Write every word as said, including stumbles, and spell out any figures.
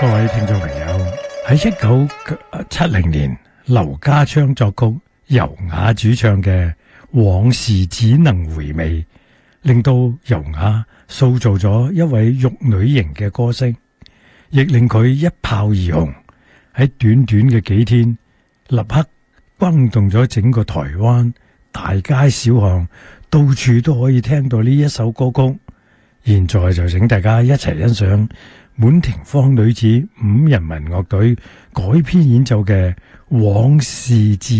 各位聽眾朋友，喺一九七零年，劉家昌作曲、尤雅主唱嘅《往事只能回味》，令到尤雅塑造咗一位玉女型嘅歌星，亦令佢一炮而紅。喺短短嘅幾天，立刻轟動咗整個台灣，大街小巷到處都可以聽到呢一首歌曲。現在就請大家一齊欣賞滿庭芳女子五人民樂隊改編演奏嘅《往事只